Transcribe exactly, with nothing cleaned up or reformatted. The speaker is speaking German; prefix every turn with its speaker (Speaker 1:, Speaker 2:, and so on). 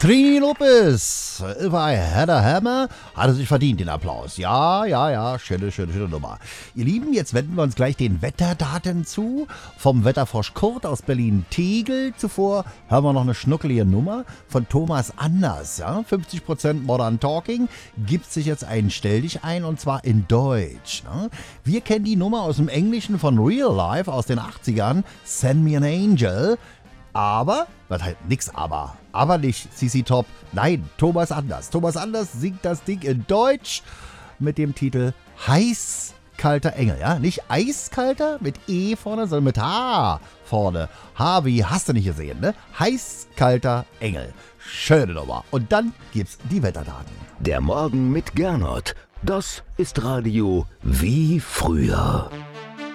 Speaker 1: Trini Lopez, If I Had a Hammer, hatte sich verdient, den Applaus. Ja, ja, ja, schöne, schöne, schöne Nummer. Ihr Lieben, jetzt wenden wir uns gleich den Wetterdaten zu. Vom Wetterfrosch Kurt aus Berlin-Tegel. Zuvor hören wir noch eine schnuckelige Nummer von Thomas Anders. Ja? fünfzig Prozent Modern Talking gibt sich jetzt ein Stell dich ein, und zwar in Deutsch. Ne? Wir kennen die Nummer aus dem Englischen von Real Life aus den achtzigern, Send Me an Angel. Aber, was halt nix aber, aber nicht C C Top, nein, Thomas Anders. Thomas Anders singt das Ding in Deutsch mit dem Titel Heißkalter Engel, ja, nicht Eiskalter mit E vorne, sondern mit H vorne. H wie hast du nicht gesehen, ne? Heißkalter Engel. Schöne Nummer. Und dann gibt's die Wetterdaten.
Speaker 2: Der Morgen mit Gernot, das ist Radio wie früher.